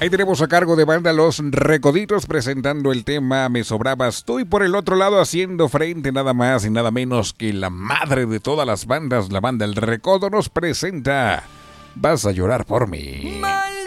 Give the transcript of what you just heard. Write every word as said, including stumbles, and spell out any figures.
Ahí tenemos a cargo de banda Los Recoditos presentando el tema Me Sobrabas Tú, y por el otro lado haciendo frente nada más y nada menos que la madre de todas las bandas, la banda El Recodo, nos presenta Vas a llorar por mí. Mal